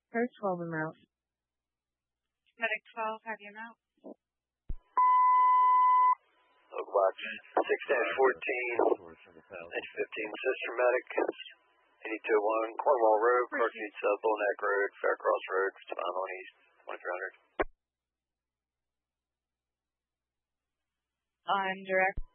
First 12 en route. Medic 12, have you out? Local box 6-14, edge 15, Sister Medic, 8201, Cornwall Road, Clark South, Bull Neck Road, Faircross Road, final east, 2300. I'm direct.